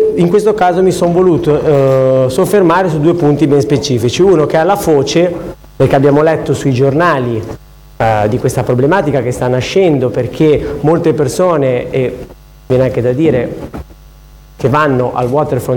in questo caso mi sono voluto soffermare su due punti ben specifici. Uno che è alla foce, perché abbiamo letto sui giornali di questa problematica che sta nascendo, perché molte persone, e viene anche da dire che vanno al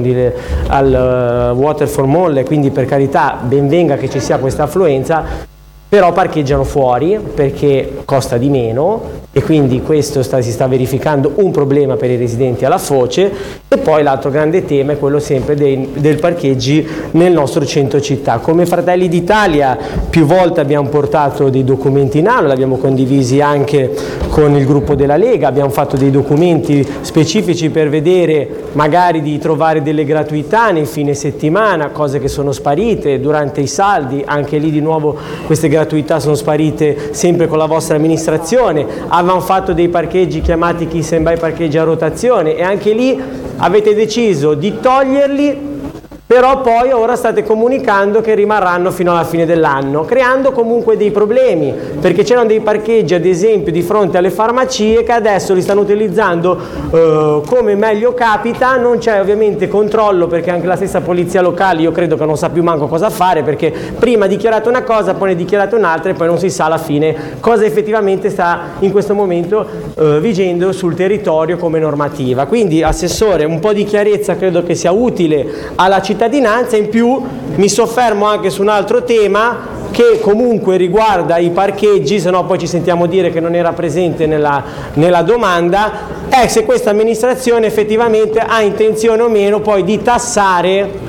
Waterfall Mall, quindi per carità ben venga che ci sia questa affluenza, però parcheggiano fuori perché costa di meno, e quindi questo si sta verificando un problema per i residenti alla foce. E poi l'altro grande tema è quello sempre del parcheggi nel nostro centro città. Come Fratelli d'Italia più volte abbiamo portato dei documenti in aula, li abbiamo condivisi anche con il gruppo della Lega, abbiamo fatto dei documenti specifici per vedere magari di trovare delle gratuità nei fine settimana, cose che sono sparite durante i saldi. Anche lì di nuovo queste gratuità sono sparite sempre con la vostra amministrazione. Avevamo fatto dei parcheggi chiamati Kiss and Buy, parcheggi a rotazione, e anche lì avete deciso di toglierli, però poi ora state comunicando che rimarranno fino alla fine dell'anno, creando comunque dei problemi, perché c'erano dei parcheggi ad esempio di fronte alle farmacie che adesso li stanno utilizzando come meglio capita. Non c'è ovviamente controllo, perché anche la stessa polizia locale io credo che non sa più manco cosa fare, perché prima ha dichiarato una cosa, poi ne ha dichiarato un'altra, e poi non si sa alla fine cosa effettivamente sta in questo momento vigendo sul territorio come normativa. Quindi Assessore, un po' di chiarezza credo che sia utile alla cittadinanza. In più mi soffermo anche su un altro tema che comunque riguarda i parcheggi, se no poi ci sentiamo dire che non era presente nella domanda, è se questa amministrazione effettivamente ha intenzione o meno poi di tassare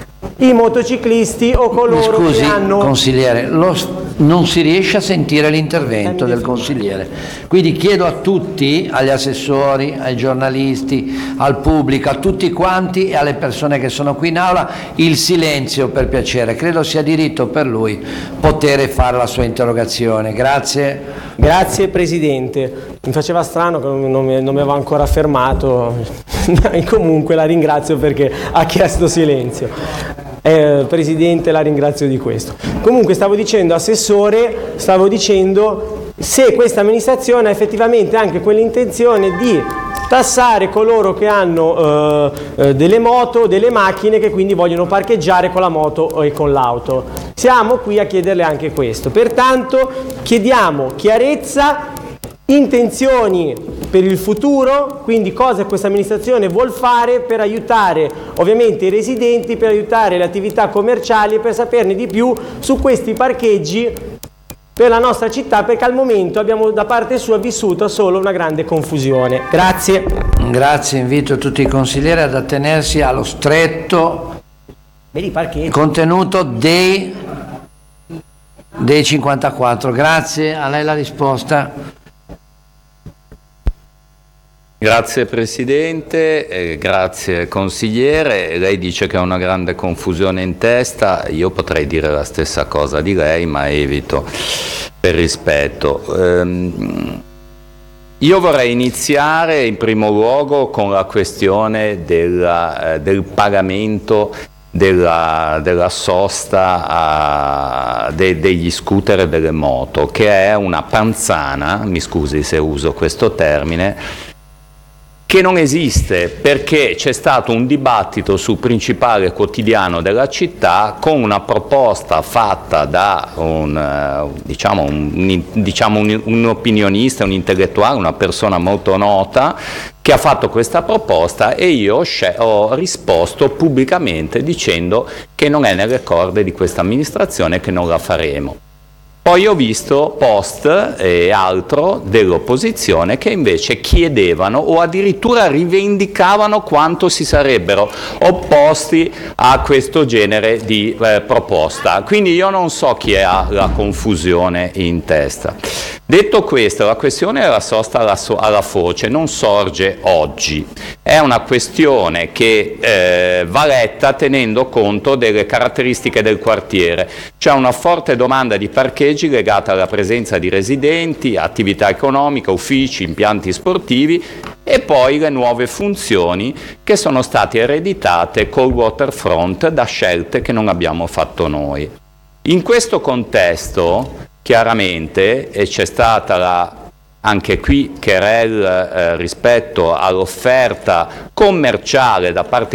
i motociclisti o coloro che hanno... Consigliere, non si riesce a sentire l'intervento del consigliere, quindi chiedo a tutti, agli assessori, ai giornalisti, al pubblico, a tutti quanti e alle persone che sono qui in aula, il silenzio per piacere. Credo sia diritto per lui poter fare la sua interrogazione. Grazie. Grazie Presidente, mi faceva strano che non mi aveva ancora fermato. Comunque la ringrazio perché ha chiesto silenzio. Presidente, la ringrazio di questo. Comunque stavo dicendo, Assessore, se questa amministrazione ha effettivamente anche quell'intenzione di tassare coloro che hanno delle moto, delle macchine, che quindi vogliono parcheggiare con la moto e con l'auto. Siamo qui a chiederle anche questo. Pertanto chiediamo chiarezza, intenzioni per il futuro, quindi cosa questa amministrazione vuol fare per aiutare ovviamente i residenti, per aiutare le attività commerciali, per saperne di più su questi parcheggi per la nostra città, perché al momento abbiamo da parte sua vissuto solo una grande confusione. Grazie. Grazie, invito tutti i consiglieri ad attenersi allo stretto contenuto dei 54. Grazie, a lei la risposta. Grazie Presidente, grazie Consigliere. Lei dice che ha una grande confusione in testa, io potrei dire la stessa cosa di lei, ma evito per rispetto. Io vorrei iniziare in primo luogo con la questione del pagamento della sosta degli scooter e delle moto, che è una panzana, mi scusi se uso questo termine, che non esiste, perché c'è stato un dibattito sul principale quotidiano della città con una proposta fatta da un opinionista, un intellettuale, una persona molto nota, che ha fatto questa proposta, e io ho risposto pubblicamente dicendo che non è nelle corde di questa amministrazione, che non la faremo. Poi ho visto post e altro dell'opposizione che invece chiedevano o addirittura rivendicavano quanto si sarebbero opposti a questo genere di proposta. Quindi io non so chi ha la confusione in testa. Detto questo, la questione della sosta alla foce non sorge oggi, è una questione che va letta tenendo conto delle caratteristiche del quartiere. C'è una forte domanda di parcheggi legata alla presenza di residenti, attività economica, uffici, impianti sportivi, e poi le nuove funzioni che sono state ereditate col waterfront da scelte che non abbiamo fatto noi. In questo contesto, chiaramente, e c'è stata anche qui querel rispetto all'offerta commerciale da parte